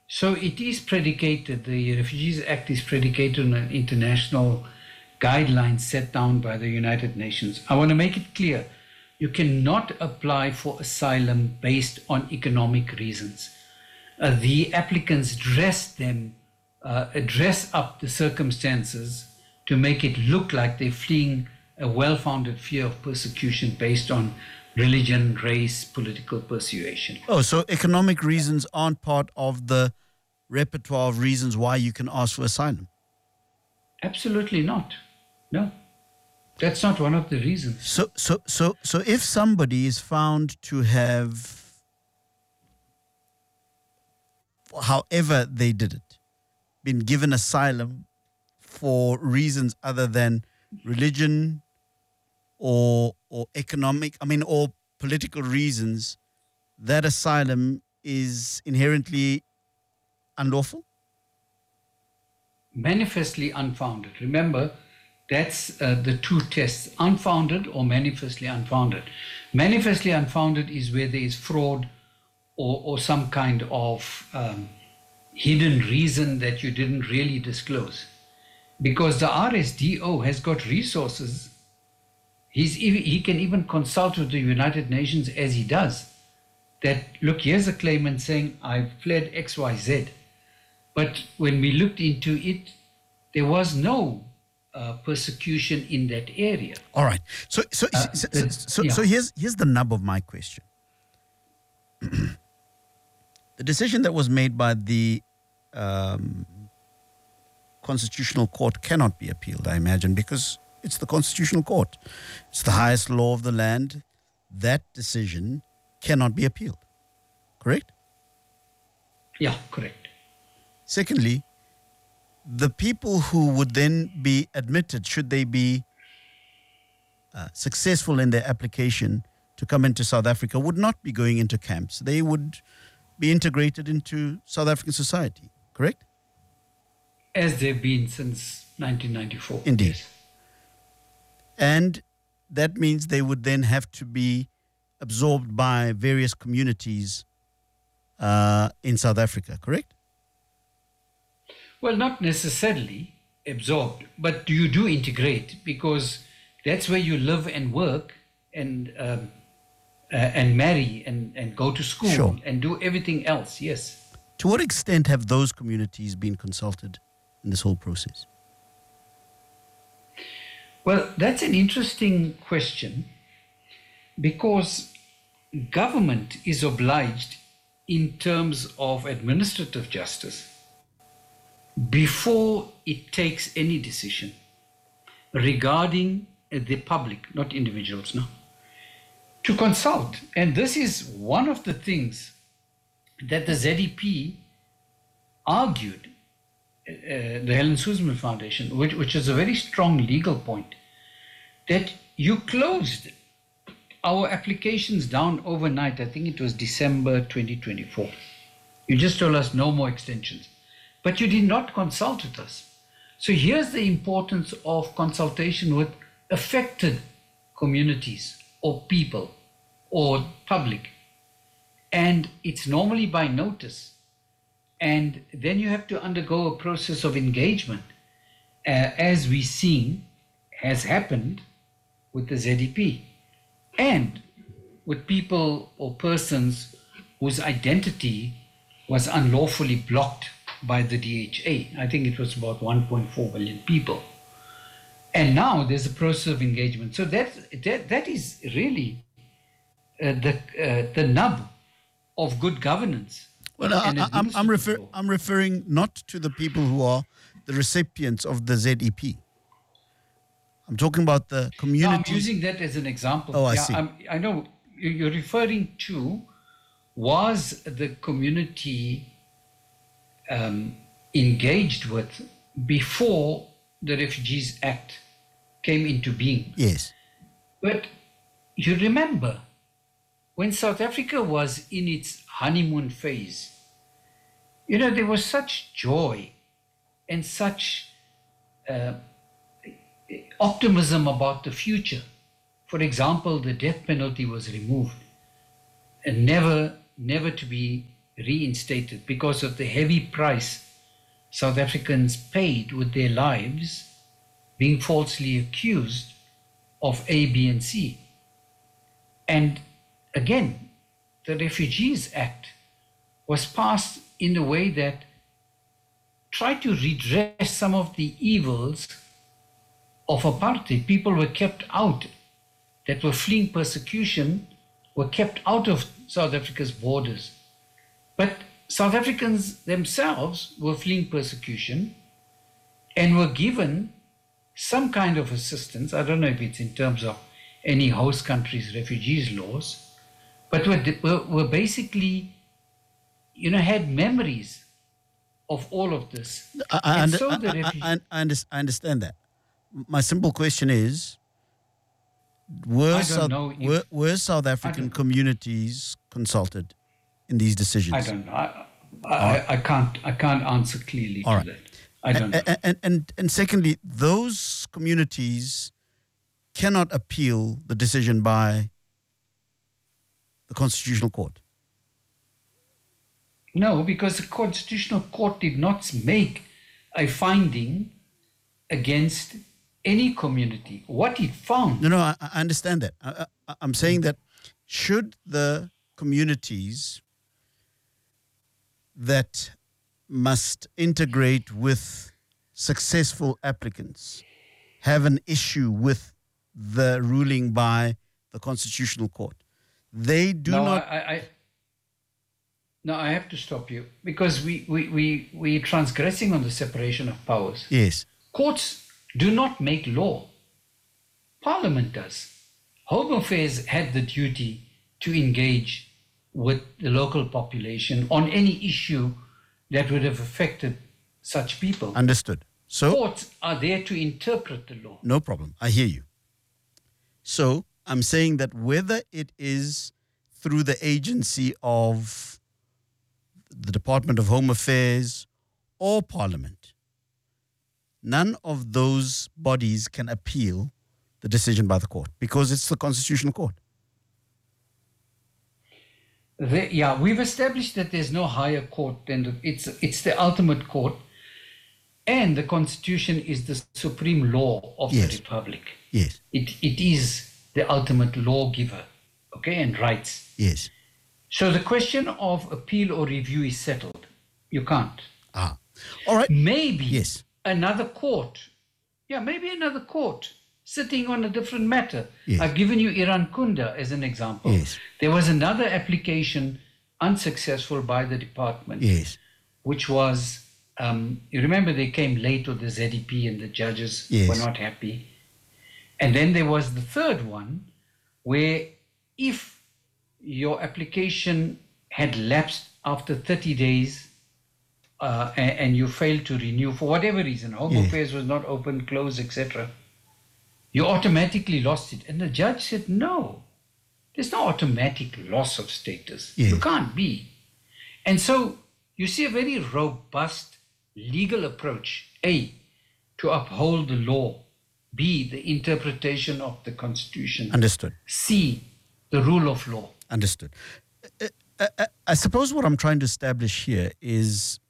So it is predicated, the Refugees Act is predicated on an international guidelines set down by the United Nations. I want to make it clear you cannot apply for asylum based on economic reasons. The applicants dress up the circumstances to make it look like they're fleeing a well founded fear of persecution based on religion, race, political persuasion. Oh, so economic reasons aren't part of the repertoire of reasons why you can ask for asylum? Absolutely not. No. That's not one of the reasons. So if somebody is found to have, however they did it, been given asylum for reasons other than religion or economic, or political reasons, that asylum is inherently unlawful? Manifestly unfounded. Remember, that's the two tests, unfounded or manifestly unfounded. Manifestly unfounded is where there is fraud or some kind of hidden reason that you didn't really disclose. Because the RSDO has got resources. He can even consult with the United Nations as he does. That, look, here's a claimant saying, I've fled XYZ. But when we looked into it, there was no persecution in that area. All right. So here's the nub of my question. The decision that was made by the Constitutional Court cannot be appealed, I imagine, because it's the Constitutional Court. It's the highest law of the land. That decision cannot be appealed. Correct? Yeah, correct. Secondly, the people who would then be admitted, should they be successful in their application to come into South Africa, would not be going into camps. They would be integrated into South African society, correct? As they've been since 1994. Indeed. Yes. And that means they would then have to be absorbed by various communities in South Africa, correct? Well, not necessarily absorbed, but you do integrate, because that's where you live and work and marry and go to school. Sure. And do everything else. Yes. To what extent have those communities been consulted in this whole process? Well, that's an interesting question, because government is obliged in terms of administrative justice, before it takes any decision regarding the public, not individuals, no, to consult. And this is one of the things that the ZEP argued, the Helen Suzman Foundation, which is a very strong legal point, that you closed our applications down overnight. I think it was December 2024. You just told us no more extensions, but you did not consult with us. So here's the importance of consultation with affected communities or people or public. And it's normally by notice. And then you have to undergo a process of engagement, as we've seen has happened with the ZEP, and with people or persons whose identity was unlawfully blocked by the DHA. I think it was about 1.4 billion people. And now there's a process of engagement. So that is really the nub of good governance. Well, I'm referring not to the people who are the recipients of the ZEP. I'm talking about the community. No, I'm using that as an example. Oh, I see. I know you're referring to, was the community engaged with before the Refugees Act came into being. Yes. But you remember, when South Africa was in its honeymoon phase, there was such joy and such optimism about the future. For example, the death penalty was removed and never to be reinstated because of the heavy price South Africans paid with their lives being falsely accused of A, B, and C. And again, the Refugees Act was passed in a way that tried to redress some of the evils of apartheid. People were kept out that were fleeing persecution, were kept out of South Africa's borders. But South Africans themselves were fleeing persecution and were given some kind of assistance. I don't know if it's in terms of any host country's refugees laws, but were basically, had memories of all of this. I understand that. My simple question is, were South African communities consulted in these decisions? I don't know. I can't answer clearly to that. I don't know. And secondly, those communities cannot appeal the decision by the Constitutional Court. No, because the Constitutional Court did not make a finding against any community. What it found... No, I understand that. I'm saying that should the communities that must integrate with successful applicants have an issue with the ruling by the Constitutional Court, they do not... No, I have to stop you because we're transgressing on the separation of powers. Yes. Courts do not make law. Parliament does. Home Affairs had the duty to engage with the local population on any issue that would have affected such people. Understood. So courts are there to interpret the law. No problem. I hear you. So I'm saying that whether it is through the agency of the Department of Home Affairs or Parliament, none of those bodies can appeal the decision by the court because it's the Constitutional Court. We've established that there's no higher court than it's the ultimate court, and the Constitution is the supreme law of the Republic. Yes. It is the ultimate lawgiver, and rights. Yes. So the question of appeal or review is settled. You can't. All right. Maybe another court. Maybe another court sitting on a different matter. Yes. I've given you Irankunda as an example. Yes. There was another application unsuccessful by the department, which was, you remember they came late with the ZDP and the judges were not happy. And then there was the third one where if your application had lapsed after 30 days and you failed to renew for whatever reason, Home Affairs was not open, closed, etc., you automatically lost it. And the judge said, no, there's no automatic loss of status. You can't be. And so you see a very robust legal approach, A, to uphold the law, B, the interpretation of the Constitution. Understood. C, the rule of law. Understood. I suppose what I'm trying to establish here is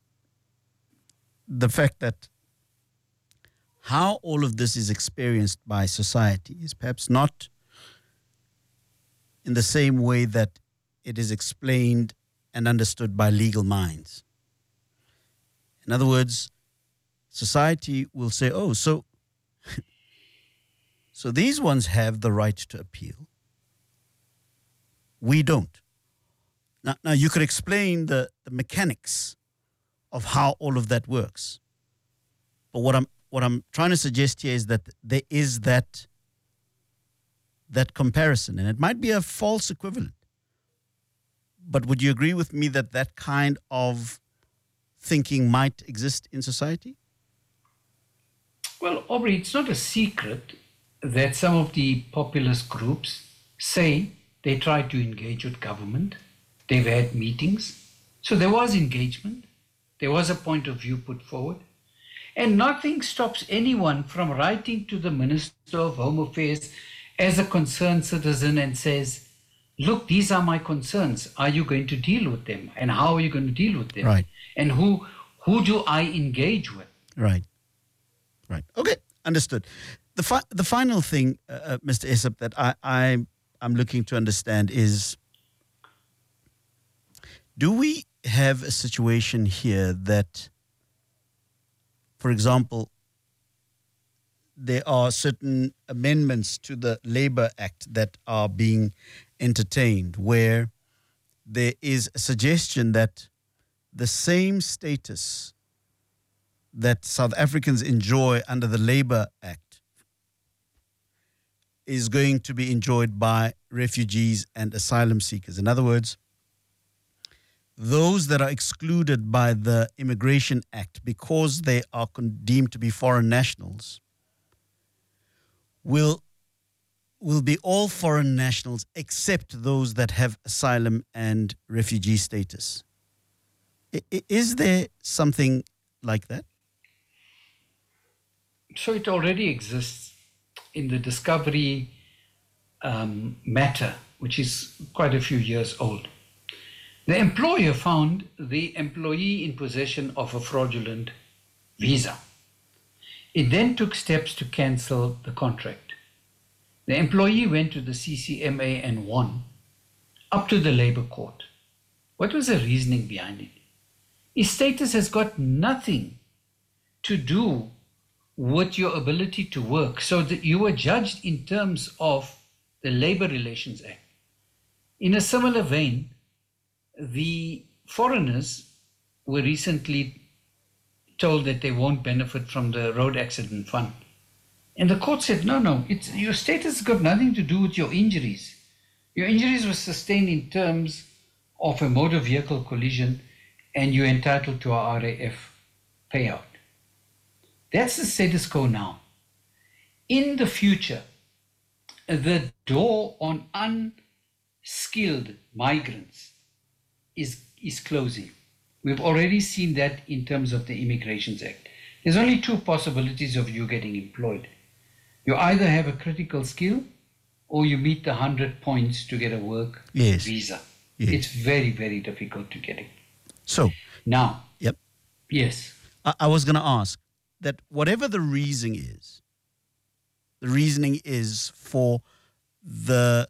the fact that how all of this is experienced by society is perhaps not in the same way that it is explained and understood by legal minds. In other words, society will say, oh, so these ones have the right to appeal. We don't. Now you could explain the mechanics of how all of that works. But what I'm trying to suggest here is that there is that comparison, and it might be a false equivalent. But would you agree with me that that kind of thinking might exist in society? Well, Aubrey, it's not a secret that some of the populist groups say they try to engage with government. They've had meetings. So there was engagement. There was a point of view put forward. And nothing stops anyone from writing to the Minister of Home Affairs as a concerned citizen and says, look, these are my concerns. Are you going to deal with them? And how are you going to deal with them? Right. And who do I engage with? Right. Right. Okay. Understood. The final thing, Mr. Essop, that I'm looking to understand is, do we have a situation here that, for example, there are certain amendments to the Labour Act that are being entertained where there is a suggestion that the same status that South Africans enjoy under the Labour Act is going to be enjoyed by refugees and asylum seekers. In other words, those that are excluded by the Immigration Act because they are deemed to be foreign nationals will be all foreign nationals except those that have asylum and refugee status. Is there something like that? So it already exists in the Discovery matter, which is quite a few years old. The employer found the employee in possession of a fraudulent visa. It then took steps to cancel the contract. The employee went to the CCMA and won, up to the Labour Court. What was the reasoning behind it? His status has got nothing to do with your ability to work, so that you were judged in terms of the Labour Relations Act. In a similar vein, the foreigners were recently told that they won't benefit from the road accident fund. And the court said, no, your status has got nothing to do with your injuries. Your injuries were sustained in terms of a motor vehicle collision, and you're entitled to a RAF payout. That's the status quo now. In the future, the door on unskilled migrants is closing. We've already seen that in terms of the Immigration Act. There's only two possibilities of you getting employed. You either have a critical skill or you meet the 100 points to get a work visa. Yes. It's very, very difficult to get it. So, now, yep. Yes. I was going to ask that whatever the reasoning is for the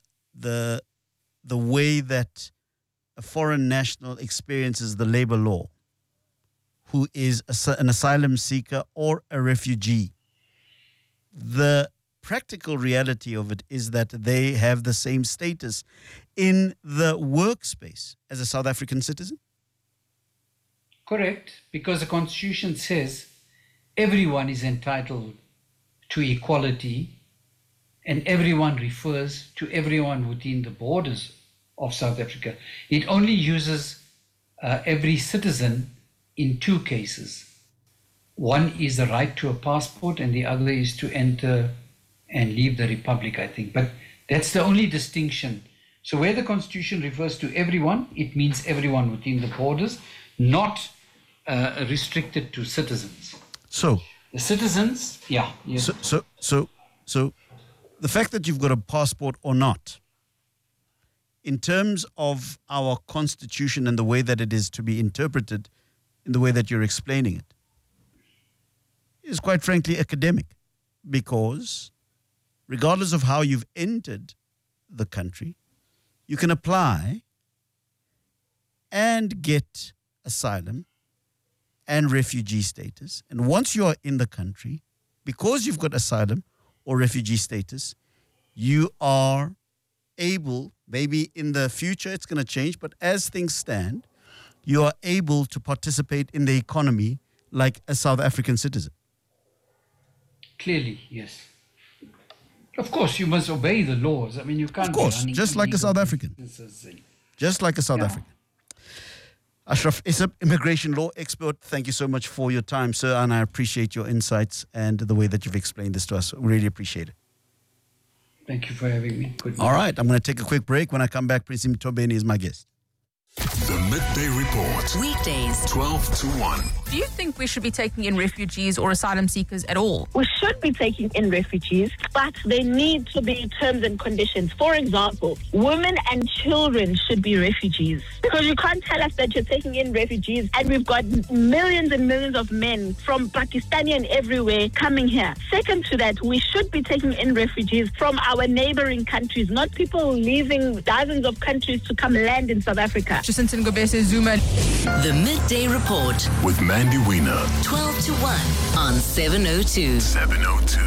way that a foreign national experiences the labor law, who is an asylum seeker or a refugee, the practical reality of it is that they have the same status in the workspace as a South African citizen? Correct, because the Constitution says everyone is entitled to equality, and everyone refers to everyone within the borders of South Africa. It only uses every citizen in two cases. One is the right to a passport, and the other is to enter and leave the Republic, I think. But that's the only distinction. So where the Constitution refers to everyone, it means everyone within the borders, not restricted to citizens. So the citizens, yeah. Yes. So the fact that you've got a passport or not, in terms of our Constitution and the way that it is to be interpreted in the way that you're explaining it, is quite frankly academic, because regardless of how you've entered the country, you can apply and get asylum and refugee status. And once you are in the country, because you've got asylum or refugee status, you are able, maybe in the future it's going to change, but as things stand, you are able to participate in the economy like a South African citizen. Clearly, yes. Of course, you must obey the laws. I mean, you can't. Of course, just like a South African. Just like a South African. Ashraf Essop, immigration law expert, thank you so much for your time, sir, and I appreciate your insights and the way that you've explained this to us. We really appreciate it. Thank you for having me. Good night. All right, I'm going to take a quick break. When I come back, Prince Mtobeni is my guest. The Midday Report. Weekdays, 12 to 1. Do you think we should be taking in refugees or asylum seekers at all? We should be taking in refugees, but there need to be terms and conditions. For example, women and children should be refugees. Because you can't tell us that you're taking in refugees and we've got millions and millions of men from Pakistani and everywhere coming here. Second to that, we should be taking in refugees from our neighboring countries, not people leaving dozens of countries to come land in South Africa. Jacinta Ngobese Zuma. the Midday Report, With Mandy Wiener. 12 to 1 on 702. 702.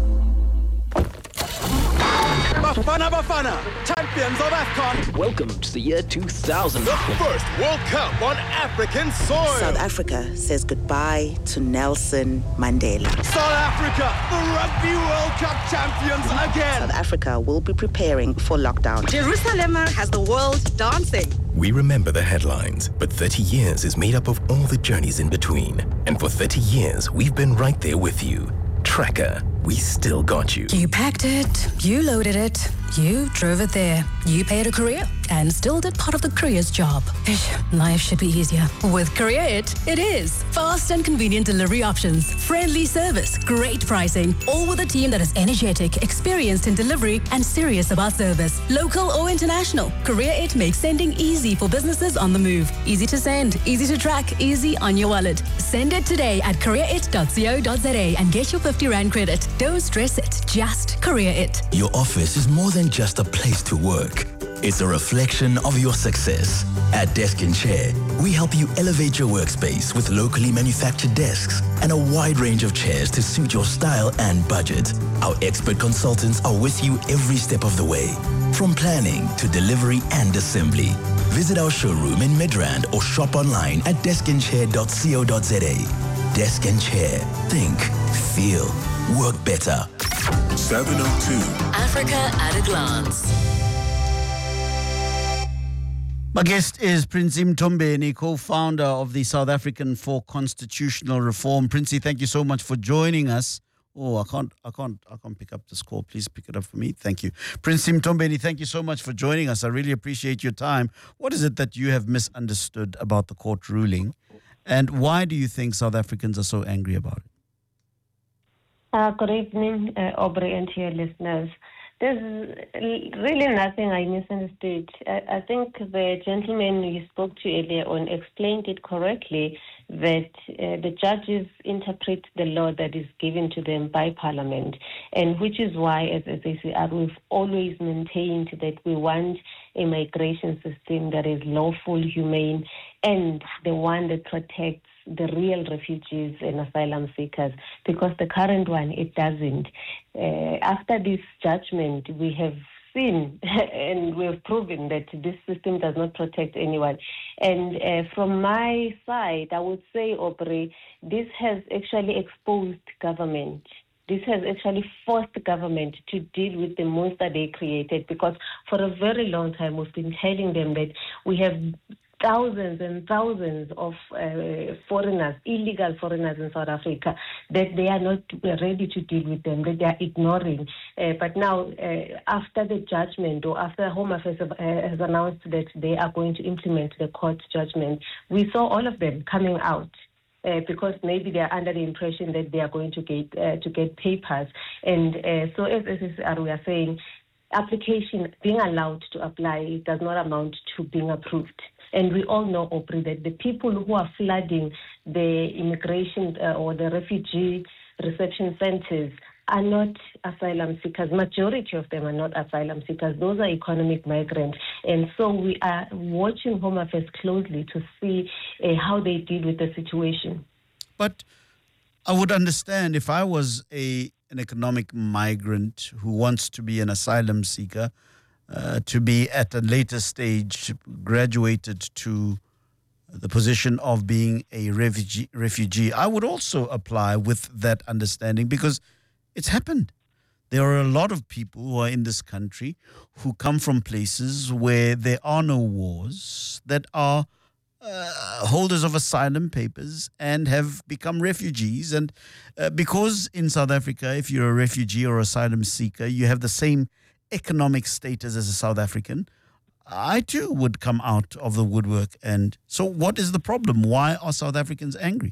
Bafana, champions of AFCON. Welcome to the year 2000. The first World Cup on African soil. South Africa says goodbye to Nelson Mandela. South Africa, the Rugby World Cup champions again. South Africa will be preparing for lockdown. Jerusalem has the world dancing. We remember the headlines, but 30 years is made up of all the journeys in between. And for 30 years, we've been right there with you. Tracker, we still got you. You packed it, you loaded it, you drove it there. You paid a courier and still did part of the courier's job. Ish, life should be easier. With Courier it is. Fast and convenient delivery options, friendly service, great pricing, all with a team that is energetic, experienced in delivery, and serious about service. Local or international, Courier It makes sending easy for businesses on the move. Easy to send, easy to track, easy on your wallet. Send it today at courierit.co.za and get your 50 Rand credit. Don't stress it, just Courier It. Your office is more than just a place to work. It's a reflection of your success. At Desk and Chair, we help you elevate your workspace with locally manufactured desks and a wide range of chairs to suit your style and budget. Our expert consultants are with you every step of the way, from planning to delivery and assembly. Visit our showroom in Midrand or shop online at deskandchair.co.za. Desk and Chair. Think, feel, work better. 702. Africa at a glance. My guest is Prince Mtombeni, co-founder of the South African for Constitutional Reform. Princey, thank you so much for joining us. Oh, I can't pick up this call. Please pick it up for me. Thank you. Prince Mtombeni, thank you so much for joining us. I really appreciate your time. What is it that you have misunderstood about the court ruling? And why do you think South Africans are so angry about it? Good evening, Aubrey, and to your listeners. There's really nothing I misunderstood. I think the gentleman you spoke to earlier on explained it correctly, that the judges interpret the law that is given to them by Parliament, and which is why, as ACR, we've always maintained that we want a migration system that is lawful, humane, and the one that protects the real refugees and asylum seekers, because the current one, it doesn't. After this judgment, we have seen and we have proven that this system does not protect anyone. And from my side, I would say, Aubrey, this has actually exposed government. This has actually forced the government to deal with the monster they created, because for a very long time we've been telling them that we have thousands and thousands of foreigners, illegal foreigners in South Africa, that they are not ready to deal with them, that they are ignoring. But now, after the judgment, or after Home Affairs has announced that they are going to implement the court judgment, we saw all of them coming out. Because maybe they are under the impression that they are going to get papers. And so as SSR, we are saying, application being allowed to apply does not amount to being approved. And we all know, Aubrey, that the people who are flooding the immigration or the refugee reception centers are not asylum seekers. Majority of them are not asylum seekers. Those are economic migrants. And so we are watching Home Affairs closely to see how they deal with the situation. But I would understand if I was an economic migrant who wants to be an asylum seeker, to be at a later stage graduated to the position of being a refugee, I would also apply with that understanding, because it's happened. There are a lot of people who are in this country who come from places where there are no wars, that are holders of asylum papers and have become refugees. And because in South Africa, if you're a refugee or asylum seeker, you have the same economic status as a South African, I too would come out of the woodwork. And so what is the problem? Why are South Africans angry?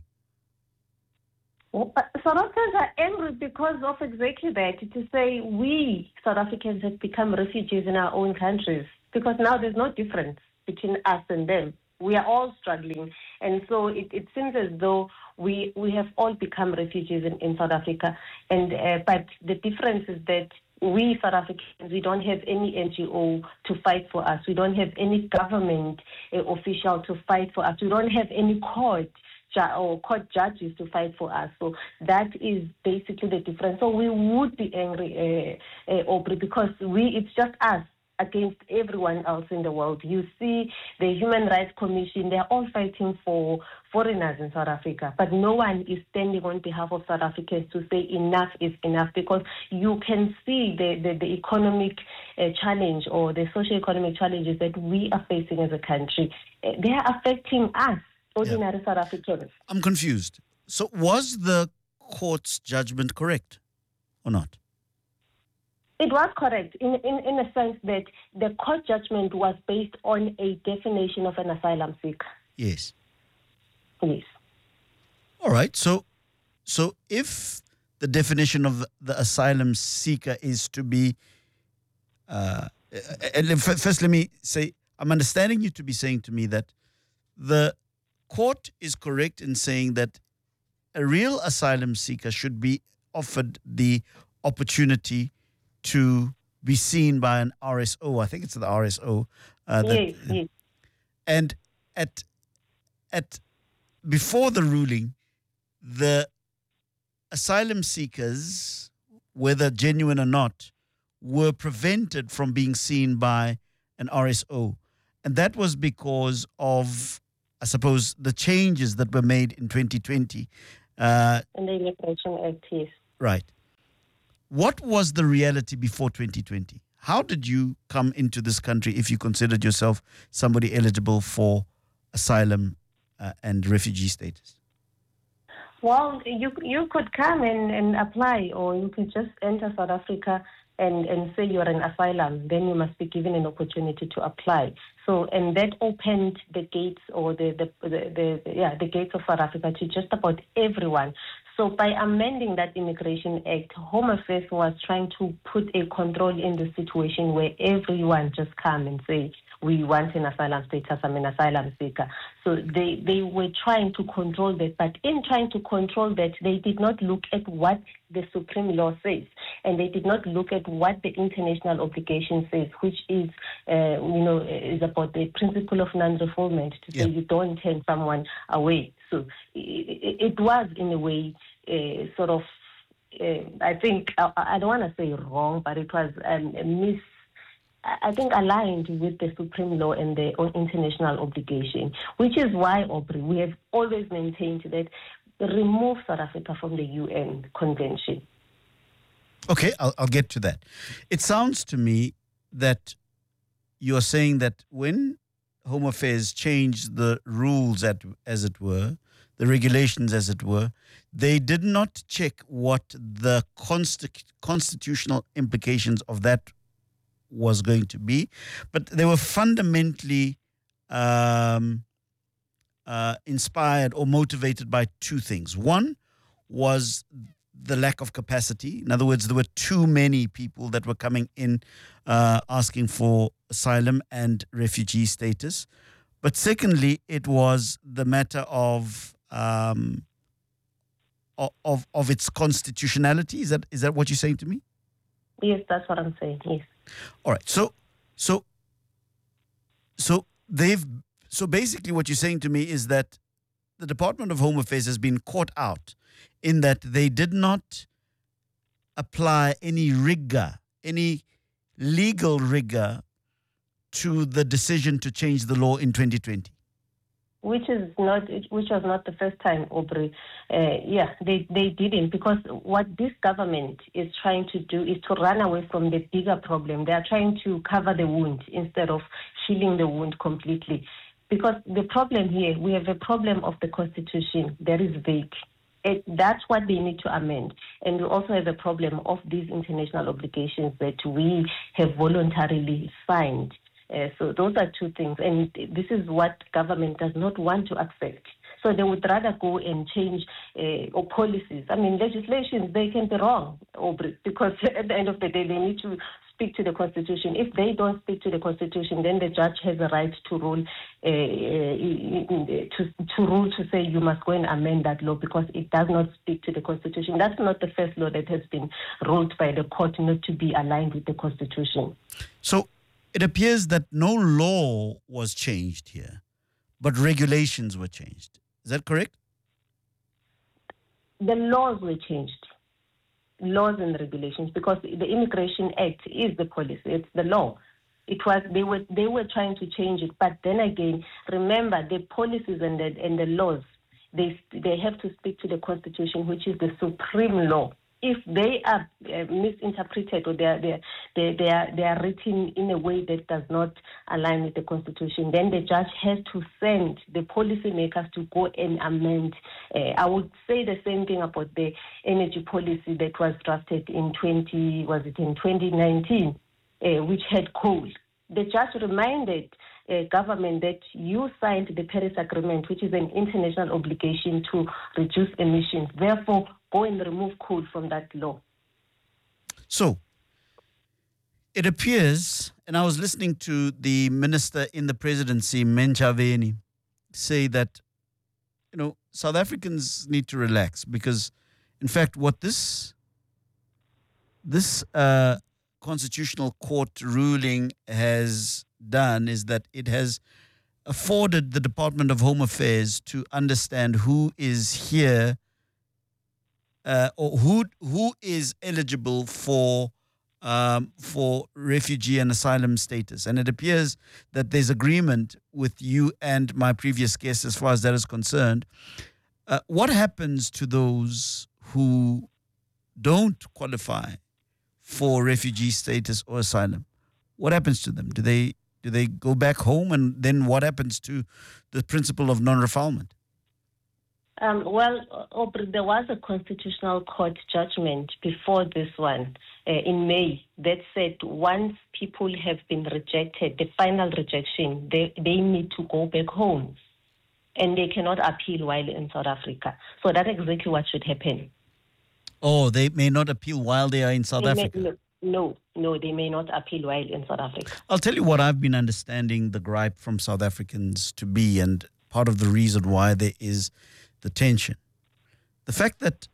South Africans are angry because of exactly that, to say we South Africans have become refugees in our own countries, because now there's no difference between us and them. We are all struggling. And so it seems as though we have all become refugees in South Africa. And but the difference is that we South Africans, we don't have any NGO to fight for us. We don't have any government official to fight for us. We don't have any court judges to fight for us. So that is basically the difference. So we would be angry, Aubrey, because it's just us against everyone else in the world. You see the Human Rights Commission, they're all fighting for foreigners in South Africa, but no one is standing on behalf of South Africans to say enough is enough, because you can see the economic challenge or the socio-economic challenges that we are facing as a country. They are affecting us, ordinary South Africans. I'm confused. So was the court's judgment correct or not? It was correct in a sense that the court judgment was based on a definition of an asylum seeker. Yes. Yes. All right. So if the definition of the asylum seeker is to be, first let me say, I'm understanding you to be saying to me that the court is correct in saying that a real asylum seeker should be offered the opportunity to be seen by an RSO. I think it's the RSO. Yes. And at before the ruling, the asylum seekers, whether genuine or not, were prevented from being seen by an RSO. And that was because of, I suppose, the changes that were made in 2020. And the Immigration Act, yes. Right. What was the reality before 2020? How did you come into this country if you considered yourself somebody eligible for asylum and refugee status? Well, you could come and apply, or you could just enter South Africa and say you're an asylum. Then you must be given an opportunity to apply. So, and that opened the gates, or the gates of South Africa to just about everyone. So by amending that Immigration Act, Home Affairs was trying to put a control in the situation where everyone just come and say, we want an asylum status, I'm an asylum seeker. So they were trying to control that. But in trying to control that, they did not look at what the Supreme Law says. And they did not look at what the international obligation says, which is, is about the principle of non-refoulement, to say you don't turn someone away. So it was, in a way, sort of, I think, I don't want to say wrong, but it was aligned with the Supreme Law and the international obligation, which is why, Aubrey, we have always maintained that remove South Africa from the UN Convention. Okay, I'll get to that. It sounds to me that you're saying that when Home Affairs changed the rules, as it were, the regulations, as it were, they did not check what the constitutional implications of that was going to be, but they were fundamentally inspired or motivated by two things. One was the lack of capacity. In other words, there were too many people that were coming in asking for asylum and refugee status. But secondly, it was the matter of its constitutionality. Is that what you're saying to me? Yes, that's what I'm saying. Yes. All right. So basically what you're saying to me is that the Department of Home Affairs has been caught out in that they did not apply any rigor, any legal rigor to the decision to change the law in 2020. Which was not the first time, Aubrey. They didn't, because what this government is trying to do is to run away from the bigger problem. They are trying to cover the wound instead of healing the wound completely. Because the problem here, we have a problem of the Constitution that is vague. That's what they need to amend. And we also have a problem of these international obligations that we have voluntarily signed. So those are two things. And this is what government does not want to accept. So they would rather go and change or policies. I mean, legislations, they can be wrong, because at the end of the day, they need to speak to the Constitution. If they don't speak to the Constitution, then the judge has a right to rule to say you must go and amend that law because it does not speak to the Constitution. That's not the first law that has been ruled by the court not to be aligned with the Constitution. So it appears that no law was changed here, but regulations were changed. Is that correct? The laws were changed. Laws and regulations, because the Immigration Act is the policy, it's the law. They were trying to change it, but then again, remember the policies and the laws, they have to speak to the Constitution, which is the supreme law. If they are misinterpreted or they are written in a way that does not align with the Constitution, then the judge has to send the policymakers to go and amend. I would say the same thing about the energy policy that was drafted in 2019, which had coal. The judge reminded government that you signed the Paris Agreement, which is an international obligation to reduce emissions. Therefore, go and remove coal from that law. So, it appears, and I was listening to the minister in the presidency, Mentshavheni, say that, South Africans need to relax because, in fact, what this Constitutional Court ruling has done is that it has afforded the Department of Home Affairs to understand who is here or who is eligible for refugee and asylum status. And it appears that there's agreement with you and my previous guest as far as that is concerned. What happens to those who don't qualify for refugee status or asylum? What happens to them? Do they go back home, and then what happens to the principle of non-refoulement? There was a Constitutional Court judgment before this one in May that said once people have been rejected, the final rejection, they need to go back home, and they cannot appeal while in South Africa. So that's exactly what should happen. Oh, they may not appeal while they are in South Africa? No, they may not appeal while in South Africa. I'll tell you what I've been understanding the gripe from South Africans to be, and part of the reason why there is the tension. The fact that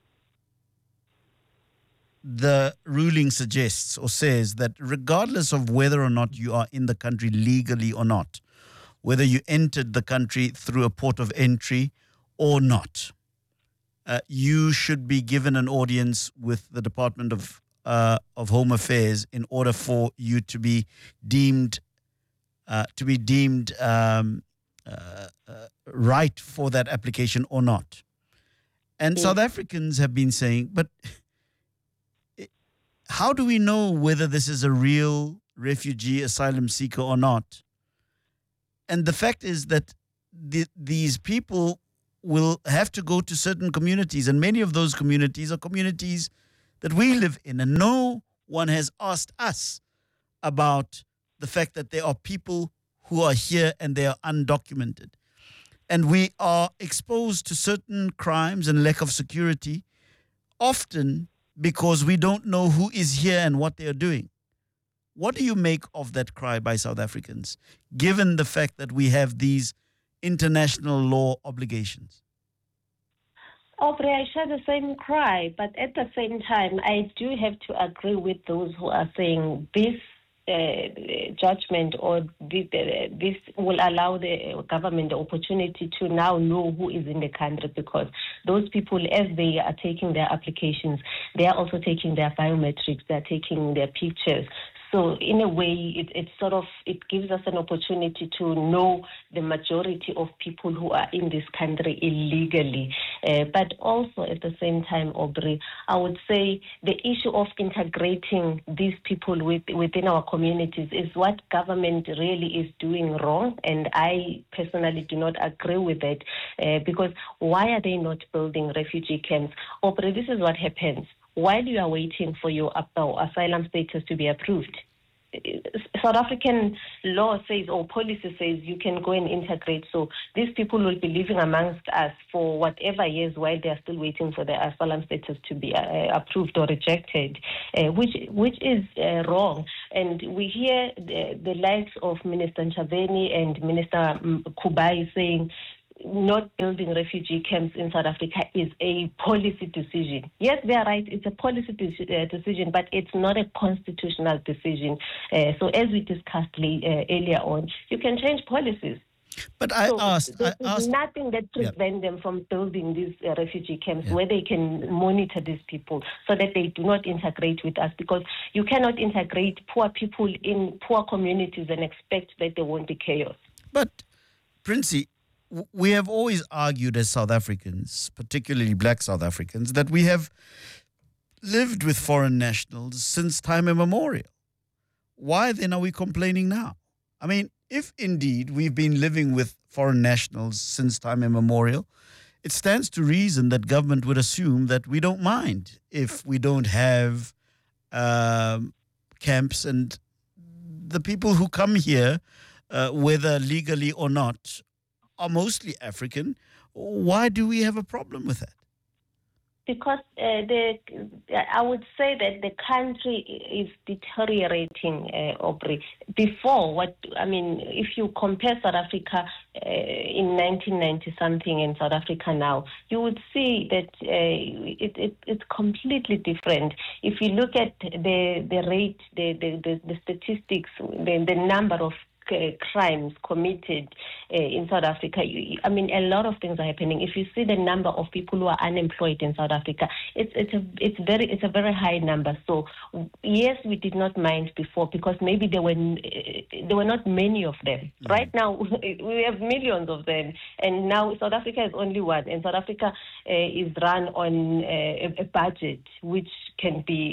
the ruling suggests or says that regardless of whether or not you are in the country legally or not, whether you entered the country through a port of entry or not, you should be given an audience with the Department of Home Affairs in order for you to be deemed right for that application or not. And South Africans have been saying, but how do we know whether this is a real refugee asylum seeker or not? And the fact is that these people will have to go to certain communities, and many of those communities are communities that we live in, and no one has asked us about the fact that there are people who are here and they are undocumented. And we are exposed to certain crimes and lack of security, often because we don't know who is here and what they are doing. What do you make of that cry by South Africans, given the fact that we have these international law obligations? Aubrey, I share the same cry, but at the same time, I do have to agree with those who are saying this judgment or this will allow the government the opportunity to now know who is in the country, because those people, as they are taking their applications, they are also taking their biometrics, they are taking their pictures. So in a way, it gives us an opportunity to know the majority of people who are in this country illegally. But also at the same time, Aubrey, I would say the issue of integrating these people within our communities is what government really is doing wrong. And I personally do not agree with that because why are they not building refugee camps? Aubrey, this is what happens. While you are waiting for your asylum status to be approved, South African law says or policy says you can go and integrate. So these people will be living amongst us for whatever years while they are still waiting for their asylum status to be approved or rejected, which is wrong. And we hear the likes of Minister Ntshavheni and Minister Kubai saying not building refugee camps in South Africa is a policy decision. Yes, they are right. It's a policy decision, but it's not a constitutional decision. So as we discussed earlier on, you can change policies. But I asked nothing that prevents them from building these refugee camps where they can monitor these people so that they do not integrate with us, because you cannot integrate poor people in poor communities and expect that there won't be chaos. But, Princey, we have always argued as South Africans, particularly black South Africans, that we have lived with foreign nationals since time immemorial. Why then are we complaining now? I mean, if indeed we've been living with foreign nationals since time immemorial, it stands to reason that government would assume that we don't mind if we don't have camps, and the people who come here, whether legally or not, are mostly African. Why do we have a problem with that? Because I would say that the country is deteriorating, Aubrey. If you compare South Africa in 1990-something and South Africa now, you would see that it's completely different. If you look at the rate, the statistics, the number of crimes committed in South Africa, a lot of things are happening. If you see the number of people who are unemployed in South Africa, it's a very high number. So yes, we did not mind before because maybe there were not many of them. Right now we have millions of them, and now South Africa is only one, and South Africa is run on a budget which can be,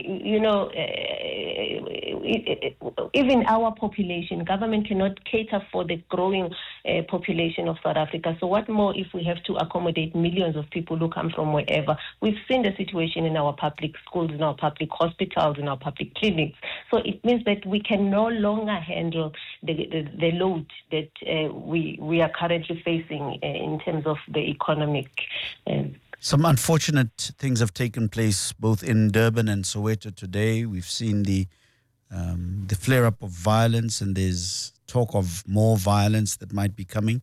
even our population, government cannot cater for the growing population of South Africa. So what more if we have to accommodate millions of people who come from wherever? We've seen the situation in our public schools, in our public hospitals, in our public clinics. So it means that we can no longer handle the load that we are currently facing in terms of the economic. Some unfortunate things have taken place both in Durban and Soweto today. We've seen the flare-up of violence, and there's talk of more violence that might be coming.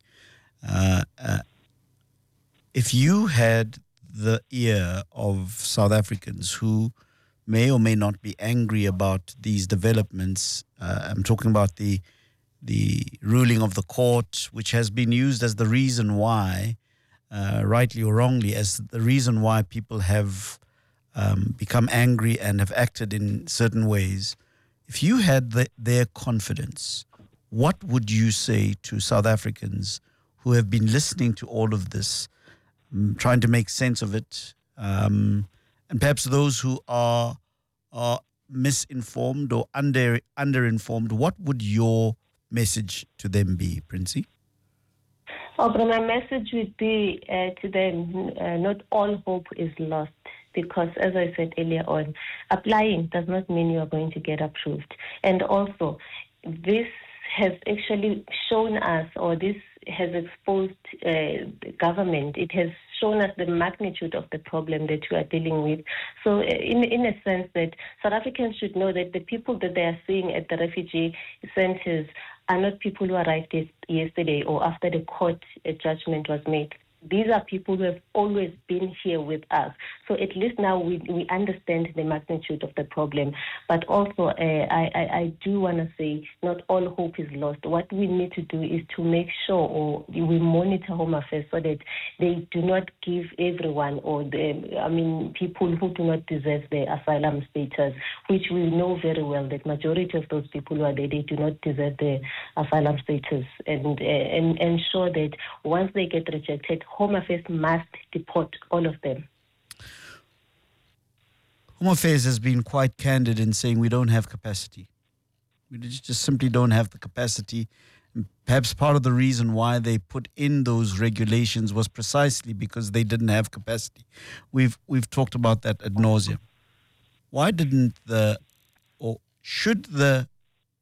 If you had the ear of South Africans who may or may not be angry about these developments, I'm talking about the ruling of the court, which has been used as the reason why, rightly or wrongly, as the reason why people have become angry and have acted in certain ways. If you had their confidence, what would you say to South Africans who have been listening to all of this, trying to make sense of it, and perhaps those who are misinformed or underinformed? What would your message to them be, Princey? But my message would be to them, not all hope is lost. Because, as I said earlier on, applying does not mean you are going to get approved. And also, this has actually shown us, or this has exposed the government. It has shown us the magnitude of the problem that we are dealing with. So in a sense that South Africans should know that the people that they are seeing at the refugee centers are not people who arrived yesterday or after the court judgment was made. These are people who have always been here with us. So at least now we understand the magnitude of the problem. But also, I do want to say not all hope is lost. What we need to do is to make sure, or we monitor Home Affairs so that they do not give everyone, people who do not deserve the asylum status, which we know very well that majority of those people who are there, they do not deserve the asylum status, and ensure that once they get rejected, Home Affairs must deport all of them. Home Affairs has been quite candid in saying we don't have capacity. We just simply don't have the capacity. Perhaps part of the reason why they put in those regulations was precisely because they didn't have capacity. We've talked about that ad nauseum. Why didn't should the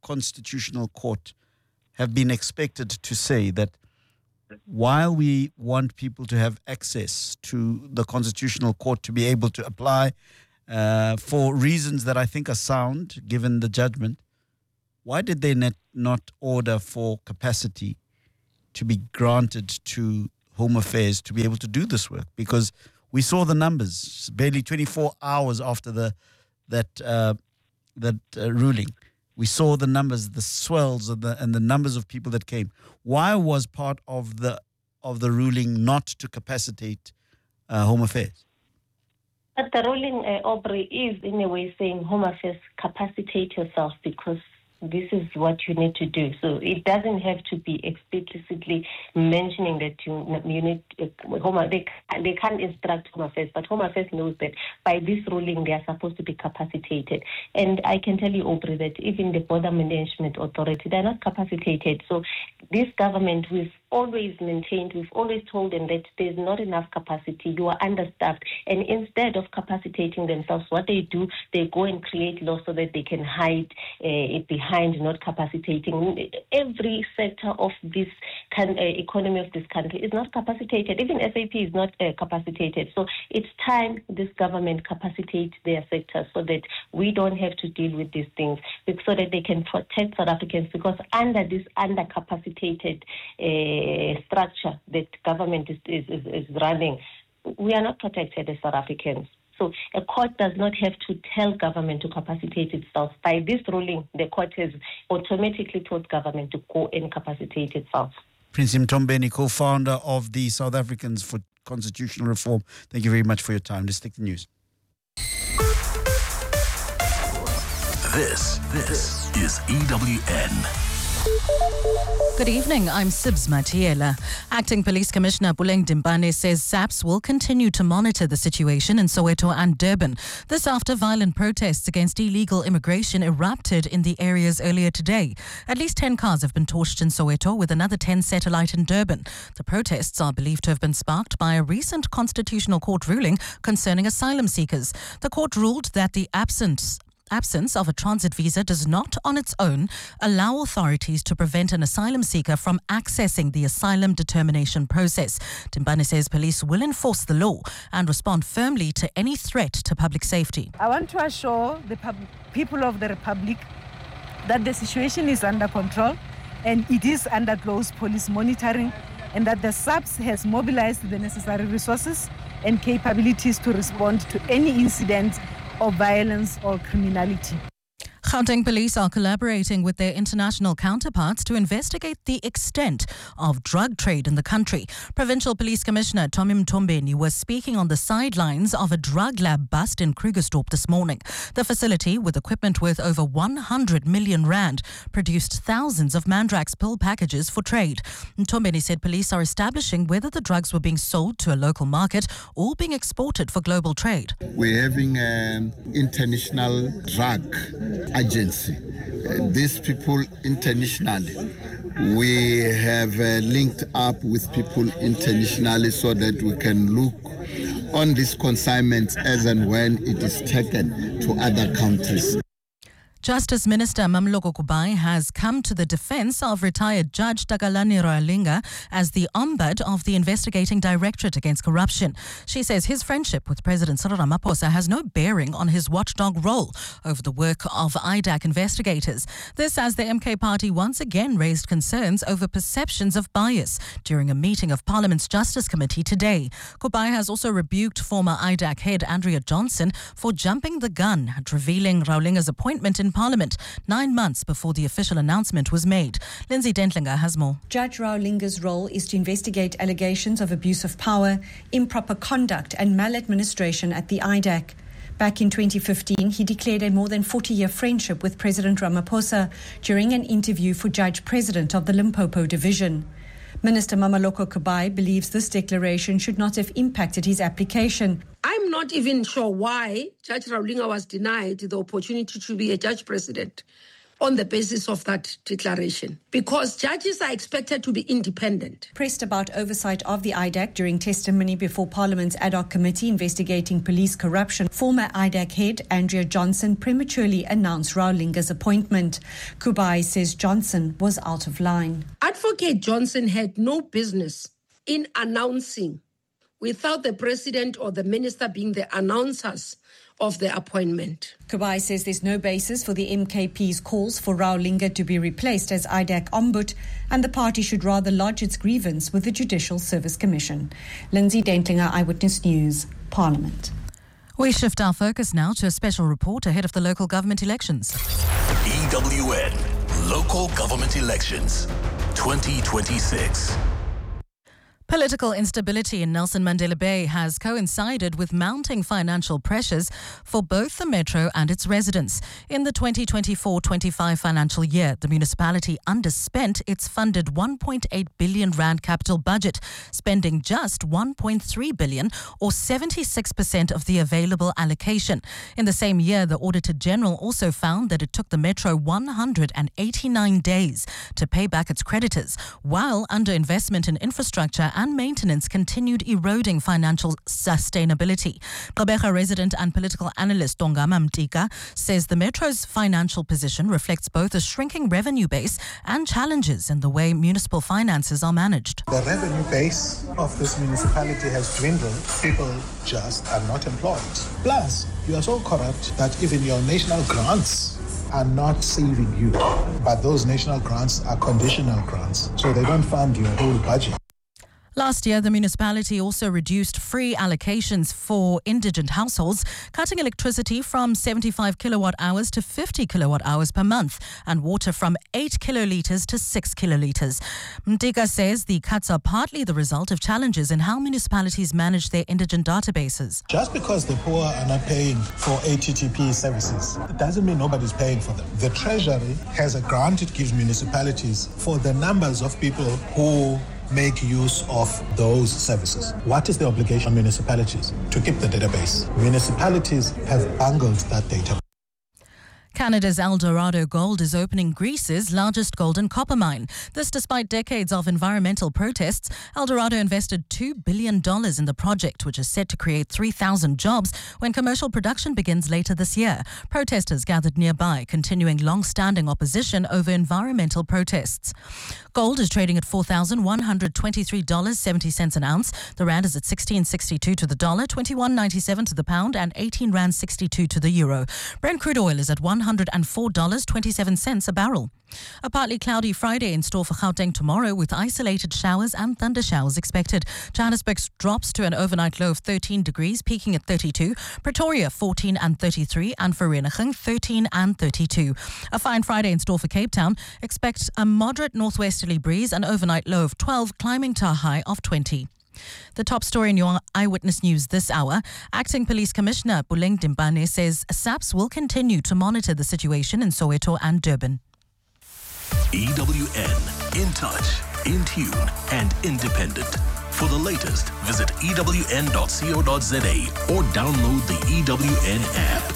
Constitutional Court have been expected to say that while we want people to have access to the Constitutional Court to be able to apply for reasons that I think are sound, given the judgment, why did they not order for capacity to be granted to Home Affairs to be able to do this work? Because we saw the numbers barely 24 hours after that ruling. We saw the numbers, the swells and the numbers of people that came. Why was part of the ruling not to capacitate Home Affairs? But the ruling, Aubrey, is in a way saying Home Affairs, capacitate yourself because this is what you need to do. So it doesn't have to be explicitly mentioning that you need they can't instruct Home Affairs, but Home Affairs knows that by this ruling they are supposed to be capacitated. And I can tell you, Aubrey, that even the Border Management Authority, they're not capacitated. So this government, we've always maintained, we've always told them that there's not enough capacity, you are understaffed. And instead of capacitating themselves, what they do, they go and create laws so that they can hide it behind not capacitating. Every sector of this economy of this country is not capacitated. Even SAP is not capacitated. So it's time this government capacitate their sectors so that we don't have to deal with these things, so that they can protect South Africans, because under this undercapacitated structure that government is running, we are not protected as South Africans. So a court does not have to tell government to capacitate itself. By this ruling, the court has automatically told government to go and capacitate itself. Prince Mtombeni, co-founder of the South Africans for Constitutional Reform, thank you very much for your time. Let's take the news. This is EWN. Good evening, I'm Sibs Matiela. Acting Police Commissioner Puleng Dimpane says SAPS will continue to monitor the situation in Soweto and Durban. This after violent protests against illegal immigration erupted in the areas earlier today. At least 10 cars have been torched in Soweto, with another 10 set alight in Durban. The protests are believed to have been sparked by a recent Constitutional Court ruling concerning asylum seekers. The court ruled that the absence of a transit visa does not on its own allow authorities to prevent an asylum seeker from accessing the asylum determination process. Dimpane says police will enforce the law and respond firmly to any threat to public safety. I want to assure the people of the Republic that the situation is under control and it is under close police monitoring, and that the SAPS has mobilized the necessary resources and capabilities to respond to any incident of violence or criminality. Gauteng police are collaborating with their international counterparts to investigate the extent of drug trade in the country. Provincial Police Commissioner Tommy Mtombeni was speaking on the sidelines of a drug lab bust in Krugersdorp this morning. The facility, with equipment worth over 100 million rand, produced thousands of Mandrax pill packages for trade. Mtombeni said police are establishing whether the drugs were being sold to a local market or being exported for global trade. We're having an international drug agency. These people internationally, we have linked up with people internationally so that we can look on these consignments as and when it is taken to other countries. Justice Minister Mamloko Kubai has come to the defense of retired Judge Takalani Rwalinga as the ombud of the investigating Directorate Against Corruption. She says his friendship with President Cyril Ramaphosa has no bearing on his watchdog role over the work of IDAC investigators. This as the MK party once again raised concerns over perceptions of bias during a meeting of Parliament's Justice Committee today. Kubai has also rebuked former IDAC head Andrea Johnson for jumping the gun at revealing Rwalinga's appointment in Parliament 9 months before the official announcement was made. Lindsay Dentlinger has more. Judge Rwalinga's role is to investigate allegations of abuse of power, improper conduct and maladministration at the IDAC. Back in 2015, he declared a more than 40-year friendship with President Ramaphosa during an interview for Judge President of the Limpopo Division. Minister Mamaloko Kubai believes this declaration should not have impacted his application. I'm not even sure why Judge Rwalinga was denied the opportunity to be a judge president. on the basis of that declaration, because judges are expected to be independent. Pressed about oversight of the IDAC during testimony before Parliament's ad hoc committee investigating police corruption, former IDAC head Andrea Johnson prematurely announced Raulinga's appointment. Kubai says Johnson was out of line. Advocate Johnson had no business in announcing without the president or the minister being the announcers of the appointment. Kubai says there's no basis for the MKP's calls for Raulinga to be replaced as IDAC ombud, and the party should rather lodge its grievance with the Judicial Service Commission. Lindsay Dentlinger, Eyewitness News, Parliament. We shift our focus now to a special report ahead of the local government elections. EWN Local Government Elections 2026. Political instability in Nelson Mandela Bay has coincided with mounting financial pressures for both the metro and its residents. In the 2024-25 financial year, the municipality underspent its funded 1.8 billion rand capital budget, spending just 1.3 billion or 76% of the available allocation. In the same year, the Auditor General also found that it took the metro 189 days to pay back its creditors, while underinvestment in infrastructure and maintenance continued eroding financial sustainability. Gqeberha resident and political analyst Tongama Mtika says the Metro's financial position reflects both a shrinking revenue base and challenges in the way municipal finances are managed. The revenue base of this municipality has dwindled. People just are not employed. Plus, you are so corrupt that even your national grants are not saving you. But those national grants are conditional grants, so they don't fund your whole budget. Last year, the municipality also reduced free allocations for indigent households, cutting electricity from 75 kilowatt hours to 50 kilowatt hours per month and water from 8 kilolitres to 6 kilolitres. Mtika says the cuts are partly the result of challenges in how municipalities manage their indigent databases. Just because the poor are not paying for ATTP services, it doesn't mean nobody's paying for them. The Treasury has a grant it gives municipalities for the numbers of people who make use of those services. What is the obligation of municipalities? To keep the database. Municipalities have bungled that data. Canada's Eldorado Gold is opening Greece's largest gold and copper mine. This despite decades of environmental protests. Eldorado invested $2 billion in the project, which is set to create 3,000 jobs when commercial production begins later this year. Protesters gathered nearby, continuing long-standing opposition over environmental protests. Gold is trading at $4,123.70 an ounce. The rand is at 16.62 to the dollar, 21.97 to the pound, and 18 rand 62 to the euro. Brent crude oil is at $104.27 a barrel. A partly cloudy Friday in store for Gauteng tomorrow, with isolated showers and thunder showers expected. Johannesburg drops to an overnight low of 13 degrees, peaking at 32. Pretoria 14 and 33, and Vereeniging 13 and 32. A fine Friday in store for Cape Town. Expect a moderate northwesterly breeze, an overnight low of 12, climbing to a high of 20. The top story in your Eyewitness News this hour. Acting Police Commissioner Buleng Dimpane says SAPS will continue to monitor the situation in Soweto and Durban. EWN, in touch, in tune, and independent. For the latest, visit ewn.co.za or download the EWN app.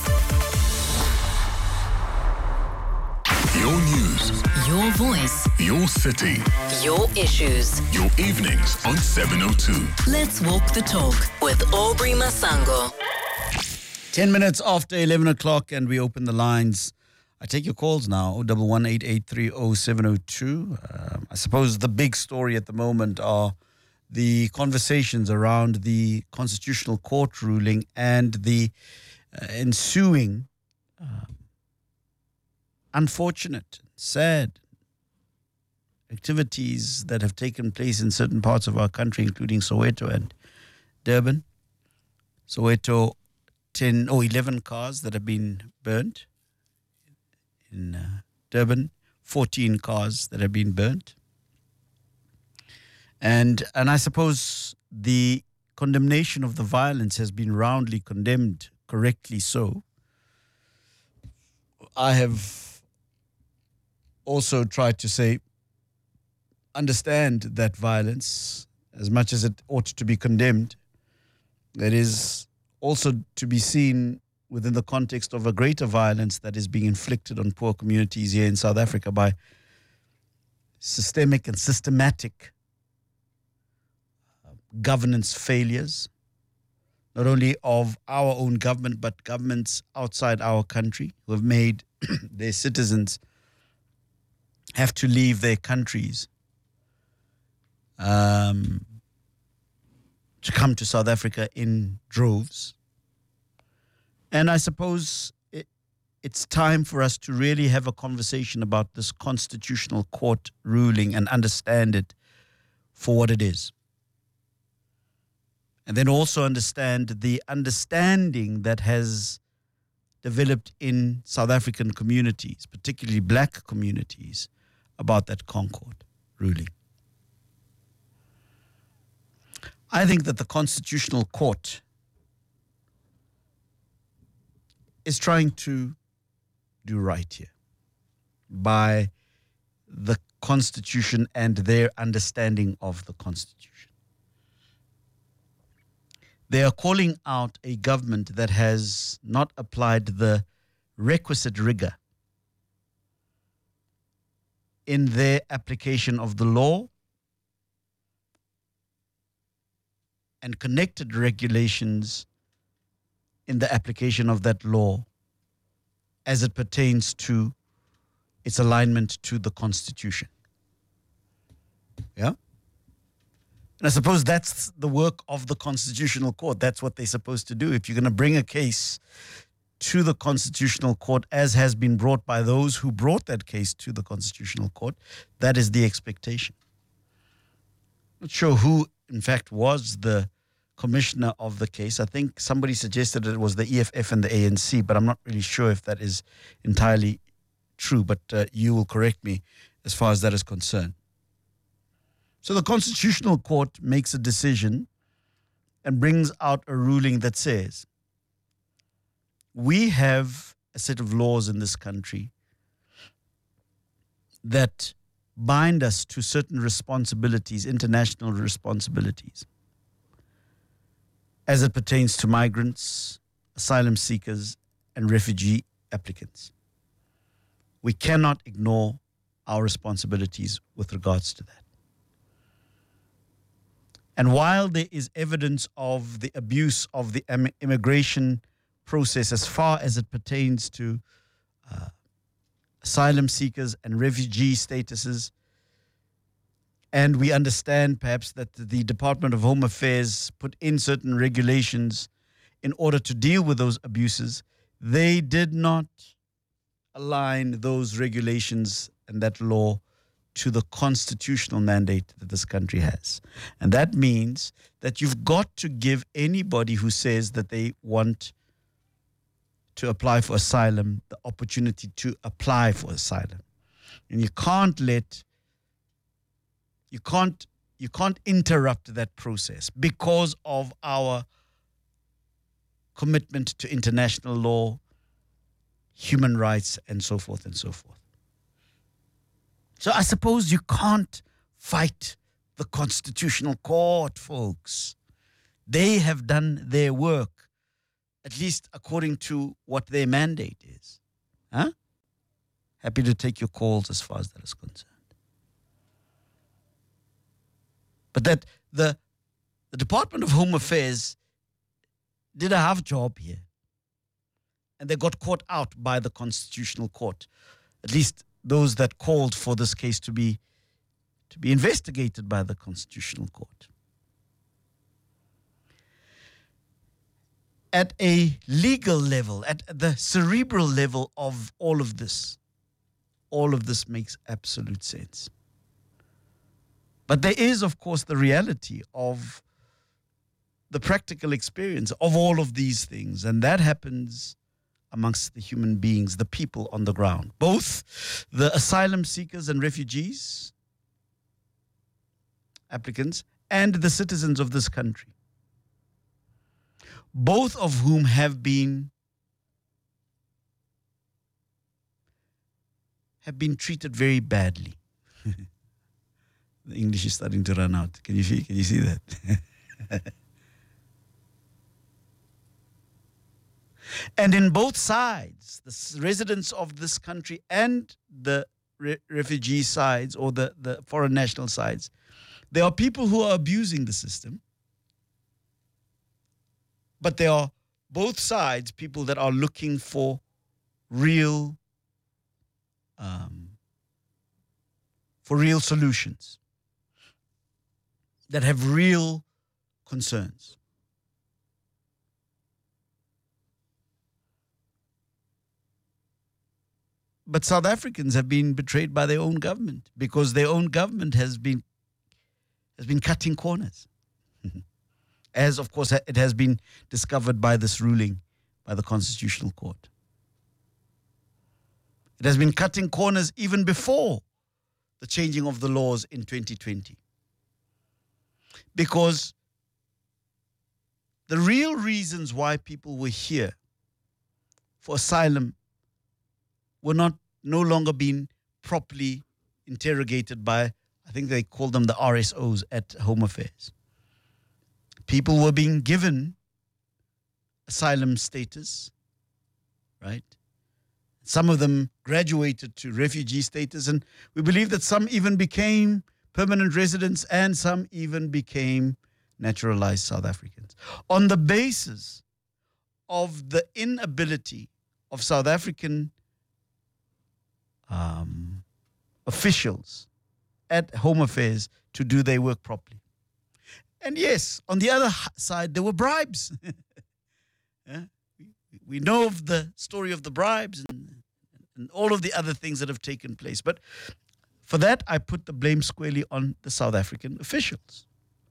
Your news. Your voice. Your city. Your issues. Your evenings on 702. Let's walk the talk with Aubrey Masango. 10 minutes after 11 o'clock and we open the lines. I take your calls now, 011-8830-702. I suppose the big story at the moment are the conversations around the Constitutional Court ruling and the ensuing unfortunate, sad activities that have taken place in certain parts of our country, including Soweto and Durban. Soweto, 11 cars that have been burnt. In Durban, 14 cars that have been burnt. And I suppose the condemnation of the violence has been roundly condemned, correctly so. I have also tried to say, understand that violence, as much as it ought to be condemned, it is also to be seen within the context of a greater violence that is being inflicted on poor communities here in South Africa by systemic and systematic governance failures, not only of our own government, but governments outside our country who have made their citizens have to leave their countries to come to South Africa in droves. And I suppose it's time for us to really have a conversation about this Constitutional Court ruling and understand it for what it is. And then also understand the understanding that has developed in South African communities, particularly black communities, about that Concord ruling. I think that the Constitutional Court is trying to do right here by the Constitution and their understanding of the Constitution. They are calling out a government that has not applied the requisite rigor in their application of the law and connected regulations in the application of that law as it pertains to its alignment to the Constitution. Yeah? And I suppose that's the work of the Constitutional Court. That's what they're supposed to do. If you're going to bring a case to the Constitutional Court, as has been brought by those who brought that case to the Constitutional Court, that is the expectation. Not sure who, in fact, was the commissioner of the case. I think somebody suggested that it was the EFF and the ANC, but I'm not really sure if that is entirely true. But you will correct me as far as that is concerned. So the Constitutional Court makes a decision and brings out a ruling that says, we have a set of laws in this country that bind us to certain responsibilities, international responsibilities, as it pertains to migrants, asylum seekers, and refugee applicants. We cannot ignore our responsibilities with regards to that. And while there is evidence of the abuse of the immigration process as far as it pertains to asylum seekers and refugee statuses, and we understand perhaps that the Department of Home Affairs put in certain regulations in order to deal with those abuses, they did not align those regulations and that law to the constitutional mandate that this country has. And that means that you've got to give anybody who says that they want to apply for asylum the opportunity to apply for asylum. And you can't interrupt that process because of our commitment to international law, human rights, and so forth and so forth. So I suppose you can't fight the Constitutional Court, folks. They have done their work, at least according to what their mandate is. Huh? Happy to take your calls as far as that is concerned. But that the Department of Home Affairs did a half job here. And they got caught out by the Constitutional Court. At least those that called for this case to be investigated by the Constitutional Court. At a legal level, at the cerebral level of all of this makes absolute sense. But there is, of course, the reality of the practical experience of all of these things, and that happens amongst the human beings, the people on the ground, both the asylum seekers and refugees, applicants, and the citizens of this country, both of whom have been treated very badly. The English is starting to run out. Can you see that? And in both sides, the residents of this country and the refugee sides or the foreign national sides, there are people who are abusing the system. But there are both sides people that are looking for real solutions, that have real concerns. But South Africans have been betrayed by their own government because their own government has been cutting corners. As, of course, it has been discovered by this ruling by the Constitutional Court. It has been cutting corners even before the changing of the laws in 2020. Because the real reasons why people were here for asylum were no longer being properly interrogated by, I think they called them the RSOs at Home Affairs. People were being given asylum status, right? Some of them graduated to refugee status, and we believe that some even became permanent residents and some even became naturalized South Africans. On the basis of the inability of South African officials at Home Affairs to do their work properly. And yes, on the other side, there were bribes. Yeah? We know of the story of the bribes and all of the other things that have taken place. But for that, I put the blame squarely on the South African officials.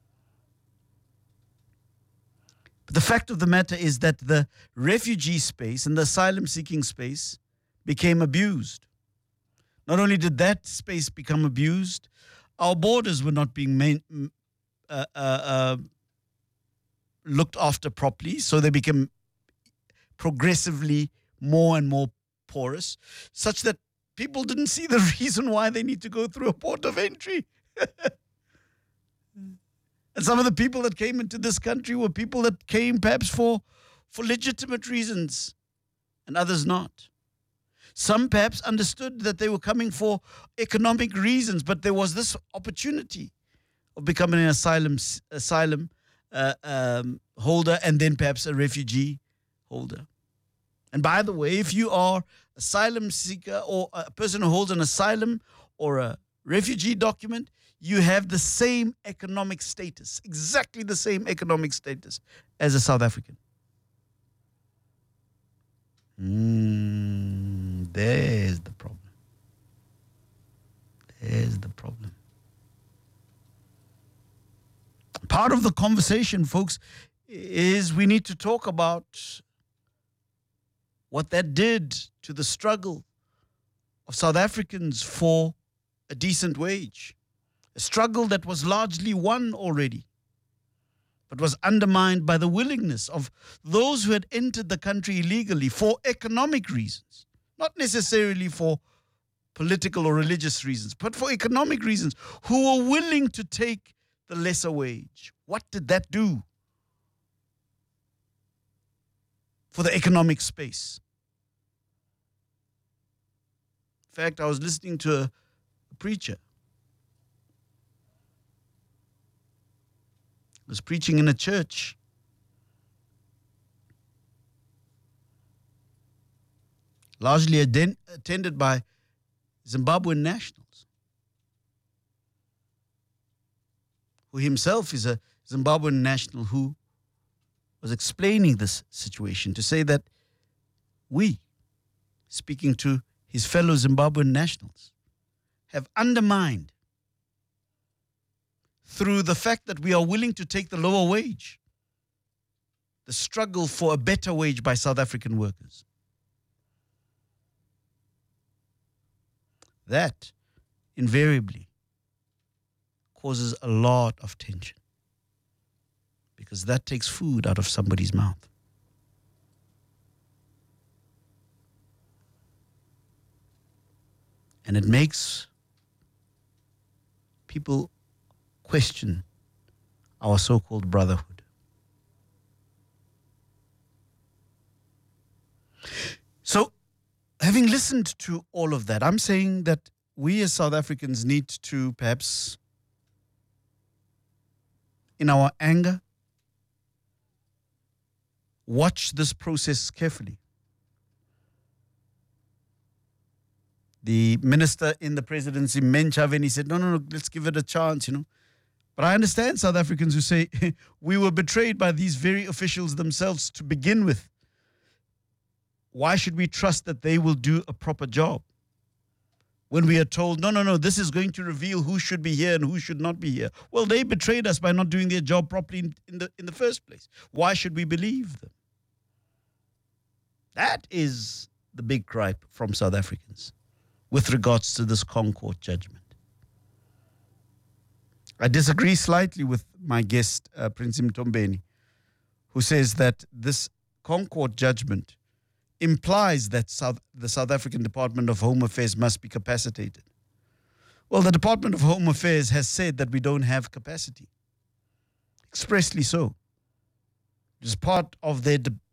But the fact of the matter is that the refugee space and the asylum-seeking space became abused. Not only did that space become abused, our borders were not being looked after properly, so they became progressively more and more porous, such that people didn't see the reason why they need to go through a port of entry. And some of the people that came into this country were people that came perhaps for legitimate reasons, and others not. Some perhaps understood that they were coming for economic reasons, but there was this opportunity of becoming an asylum holder and then perhaps a refugee holder. And by the way, if you are asylum seeker or a person who holds an asylum or a refugee document, you have the same economic status, exactly the same economic status as a South African. There's the problem. There's the problem. Part of the conversation, folks, is we need to talk about what that did to the struggle of South Africans for a decent wage. A struggle that was largely won already, but was undermined by the willingness of those who had entered the country illegally for economic reasons, not necessarily for political or religious reasons, but for economic reasons, who were willing to take the lesser wage. What did that do for the economic space? In fact, I was listening to a preacher. He was preaching in a church. Largely attended by Zimbabwean nationals, who himself is a Zimbabwean national who was explaining this situation to say that we, speaking to his fellow Zimbabwean nationals, have undermined through the fact that we are willing to take the lower wage, the struggle for a better wage by South African workers. That invariably causes a lot of tension because that takes food out of somebody's mouth. And it makes people question our so-called brotherhood. Having listened to all of that, I'm saying that we as South Africans need to perhaps, in our anger, watch this process carefully. The minister in the presidency, Menchaveni, said, no, let's give it a chance, But I understand South Africans who say, we were betrayed by these very officials themselves to begin with. Why should we trust that they will do a proper job? When we are told, no, this is going to reveal who should be here and who should not be here. Well, they betrayed us by not doing their job properly in the first place. Why should we believe them? That is the big gripe from South Africans with regards to this ConCourt judgment. I disagree slightly with my guest, Prince Mtombeni, who says that this ConCourt judgment implies that the South African Department of Home Affairs must be capacitated. Well, the Department of Home Affairs has said that we don't have capacity. Expressly so. It is part of their